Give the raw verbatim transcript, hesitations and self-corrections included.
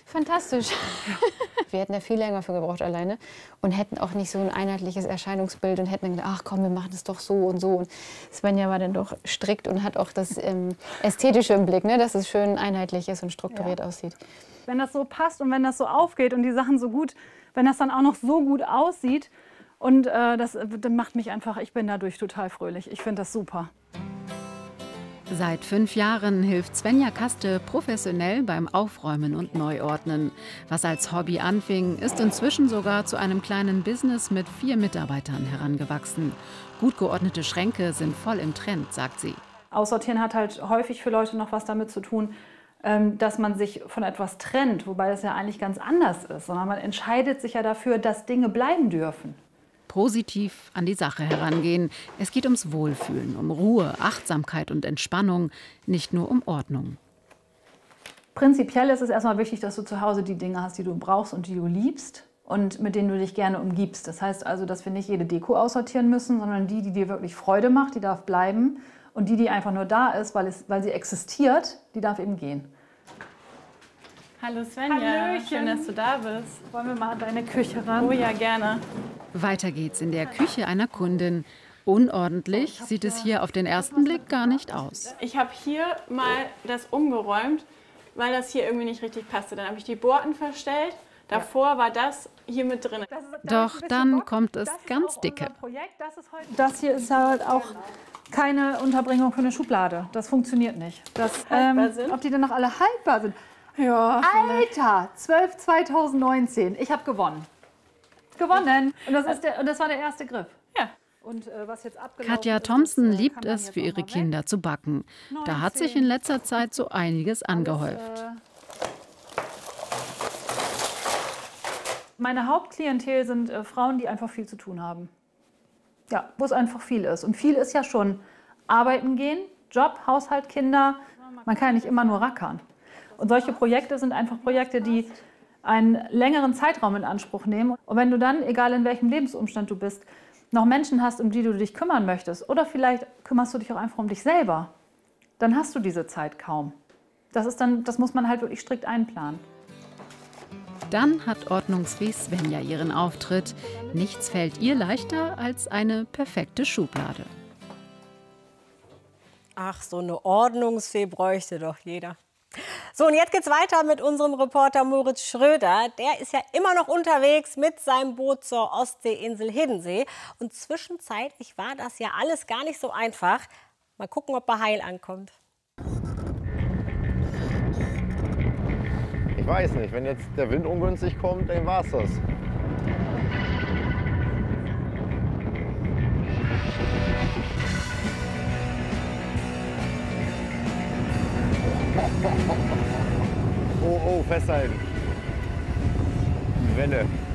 Fantastisch. Wir hätten ja viel länger für gebraucht alleine und hätten auch nicht so ein einheitliches Erscheinungsbild und hätten dann gedacht, ach komm, wir machen das doch so und so. Und Svenja war dann doch strikt und hat auch das ähm, Ästhetische im Blick, ne? Dass es schön einheitlich ist und strukturiert ja. aussieht. Wenn das so passt und wenn das so aufgeht und die Sachen so gut, wenn das dann auch noch so gut aussieht und äh, das, das macht mich einfach, ich bin dadurch total fröhlich. Ich finde das super. Seit fünf Jahren hilft Svenja Kaste professionell beim Aufräumen und Neuordnen. Was als Hobby anfing, ist inzwischen sogar zu einem kleinen Business mit vier Mitarbeitern herangewachsen. Gut geordnete Schränke sind voll im Trend, sagt sie. Aussortieren hat halt häufig für Leute noch was damit zu tun, dass man sich von etwas trennt, wobei das ja eigentlich ganz anders ist, sondern man entscheidet sich ja dafür, dass Dinge bleiben dürfen. Positiv an die Sache herangehen. Es geht ums Wohlfühlen, um Ruhe, Achtsamkeit und Entspannung, nicht nur um Ordnung. Prinzipiell ist es erstmal wichtig, dass du zu Hause die Dinge hast, die du brauchst und die du liebst und mit denen du dich gerne umgibst. Das heißt also, dass wir nicht jede Deko aussortieren müssen, sondern die, die dir wirklich Freude macht, die darf bleiben. Und die, die einfach nur da ist, weil, es, weil sie existiert, die darf eben gehen. Hallo Svenja, Hallöchen. Schön, dass du da bist. Wollen wir mal an deine Küche ran? Oh ja, gerne. Weiter geht's in der Küche einer Kundin. Unordentlich sieht es hier auf den ersten Blick gar nicht aus. Ich habe hier mal das umgeräumt, weil das hier irgendwie nicht richtig passte. Dann habe ich die Borten verstellt. Davor war das hier mit drin. Das ist, Doch dann kommt es ganz dicke. Das, ist heute, das hier ist halt auch keine Unterbringung für eine Schublade. Das funktioniert nicht. Das, ähm, sind? Ob die denn noch alle haltbar sind? Ja. Alter, zwölf zweitausendneunzehn. Ich habe gewonnen. Gewonnen. Und das, ist der, und das war der erste Griff. Ja. Und, äh, was jetzt abgelaufen Katja ist, Thompson das, äh, liebt kann man es, jetzt für auch ihre mal Kinder weg. zu backen. Da hat sich in letzter Zeit so einiges angehäuft. Alles, äh, meine Hauptklientel sind äh, Frauen, die einfach viel zu tun haben. Ja, wo es einfach viel ist. Und viel ist ja schon arbeiten gehen, Job, Haushalt, Kinder. Man kann ja nicht immer nur rackern. Und solche Projekte sind einfach Projekte, die einen längeren Zeitraum in Anspruch nehmen. Und wenn du dann, egal in welchem Lebensumstand du bist, noch Menschen hast, um die du dich kümmern möchtest, oder vielleicht kümmerst du dich auch einfach um dich selber, dann hast du diese Zeit kaum. Das ist dann, das muss man halt wirklich strikt einplanen. Dann hat ordnungsfee Svenja ihren Auftritt. Nichts fällt ihr leichter als eine perfekte Schublade. Ach, so eine Ordnungsfee bräuchte doch jeder. So, und jetzt geht's weiter mit unserem Reporter Moritz Schröder. Der ist ja immer noch unterwegs mit seinem Boot zur Ostseeinsel Hiddensee. Und zwischenzeitlich war das ja alles gar nicht so einfach. Mal gucken, ob er heil ankommt. Ich weiß nicht, wenn jetzt der Wind ungünstig kommt, dann war's das. Oh, oh, festhalten. Die Welle.